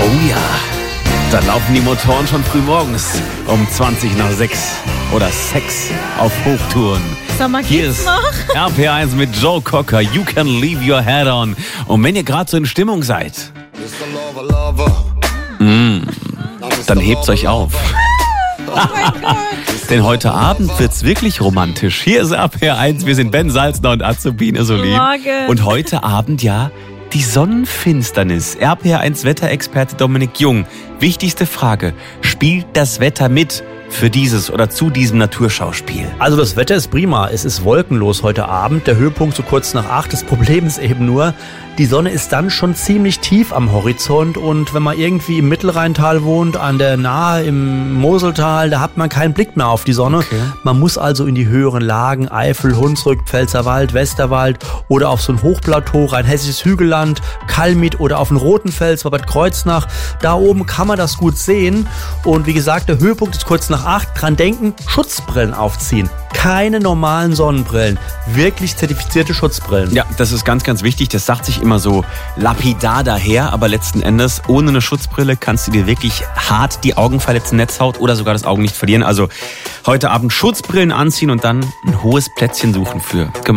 Oh ja, da laufen die Motoren schon früh morgens um 20:20 oder 6 auf Hochtouren. Sag mal, Hier geht's ist noch? RPR1 mit Joe Cocker, You Can Leave Your Head On. Und wenn ihr gerade so in Stimmung seid, dann hebt's euch auf. Oh mein Gott. Denn heute Abend wird's wirklich romantisch. Hier ist RPR1, wir sind Ben Salzner und Azubine Solin. Morgen. Und heute Abend die Sonnenfinsternis. RPR1 Wetterexperte Dominik Jung. Wichtigste Frage, spielt das Wetter mit für dieses oder zu diesem Naturschauspiel? Also das Wetter ist prima. Es ist wolkenlos heute Abend. Der Höhepunkt so kurz nach 8. Das Problem ist eben nur, die Sonne ist dann schon ziemlich tief am Horizont. Und wenn man irgendwie im Mittelrheintal wohnt, nahe im Moseltal, da hat man keinen Blick mehr auf die Sonne. Okay. Man muss also in die höheren Lagen, Eifel, Hunsrück, Pfälzerwald, Westerwald oder auf so ein Hochplateau, rheinhessisches Hügelland, Kalmit oder auf den Rotenfels, bei Bad Kreuznach. Da oben kann man das gut sehen. Und wie gesagt, der Höhepunkt ist kurz nach 8. Dran denken, Schutzbrillen aufziehen. Keine normalen Sonnenbrillen. Wirklich zertifizierte Schutzbrillen. Ja, das ist ganz, ganz wichtig. Das sagt sich immer so lapidar daher, aber letzten Endes, ohne eine Schutzbrille kannst du dir wirklich hart die Augen verletzen, Netzhaut oder sogar das Augenlicht verlieren. Also heute Abend Schutzbrillen anziehen und dann ein hohes Plätzchen suchen für gemeinsam.